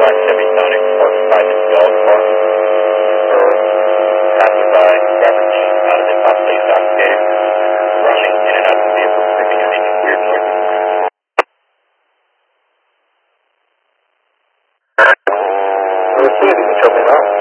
black Chevy Sonic parked by the dog park, or passerby Robert Jean out of the top place dock cave, running in and out of the vehicle, creeping and making weird noises. Let's see if you can show me that.